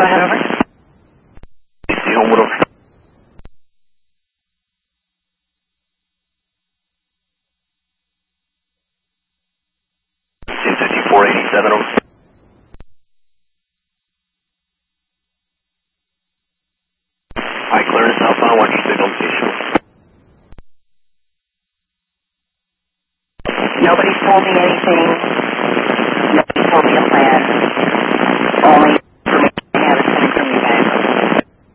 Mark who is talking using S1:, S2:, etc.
S1: go ahead, over.
S2: See Homewood over. C5487 over. High clearance, southbound, watch your signal location.
S1: Nobody's told me anything. Nobody's told me a plan. Only